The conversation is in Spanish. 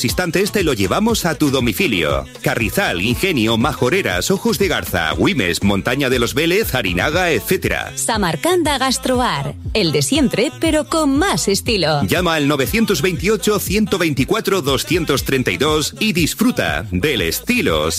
instantes te lo llevamos a tu domicilio. Carrizal, Ingenio, Majoreras, Ojos de Garza, Güimes, Montaña de los Vélez, Arinaga, etc. Samarcanda Gastrobar. El de siempre, pero con más estilo. Llama al 928 124 232 y disfruta del estilo